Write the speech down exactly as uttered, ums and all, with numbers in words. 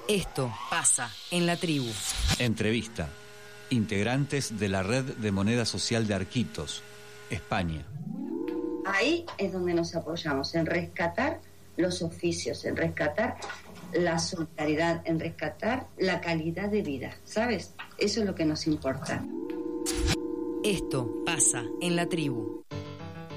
Esto pasa en la tribu. Entrevista. Integrantes de la Red de Moneda Social de Arquitos, España. Ahí es donde nos apoyamos, en rescatar los oficios, en rescatar la solidaridad, en rescatar la calidad de vida, ¿sabes? Eso es lo que nos importa. Esto pasa en la tribu.